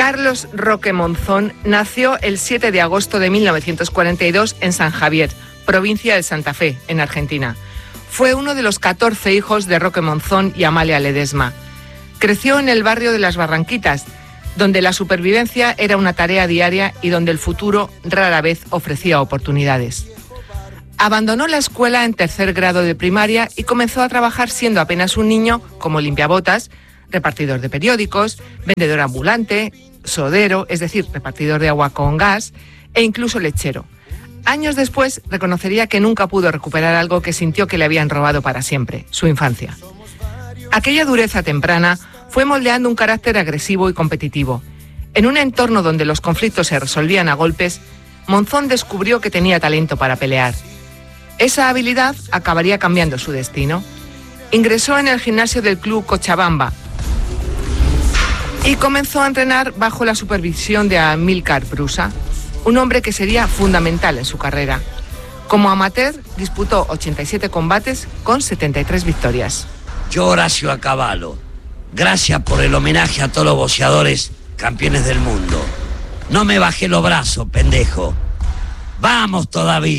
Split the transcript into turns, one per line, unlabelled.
Carlos Roque Monzón nació el 7 de agosto de 1942 en San Javier, provincia de Santa Fe, en Argentina. Fue uno de los 14 hijos de Roque Monzón y Amalia Ledesma. Creció en el barrio de Las Barranquitas, donde la supervivencia era una tarea diaria y donde el futuro rara vez ofrecía oportunidades. Abandonó la escuela en tercer grado de primaria y comenzó a trabajar siendo apenas un niño como limpiabotas, repartidor de periódicos, vendedor ambulante, sodero, es decir, repartidor de agua con gas, e incluso lechero. Años después reconocería que nunca pudo recuperar algo que sintió que le habían robado para siempre, su infancia. Aquella dureza temprana fue moldeando un carácter agresivo y competitivo. En un entorno donde los conflictos se resolvían a golpes, Monzón descubrió que tenía talento para pelear. Esa habilidad acabaría cambiando su destino. Ingresó en el gimnasio del club Cochabamba y comenzó a entrenar bajo la supervisión de Amílcar Brusa, un hombre que sería fundamental en su carrera. Como amateur, disputó 87 combates con 73 victorias.
Yo, Horacio Acabalo, gracias por el homenaje a todos los boxeadores campeones del mundo. No me bajé los brazos, pendejo. Vamos todavía.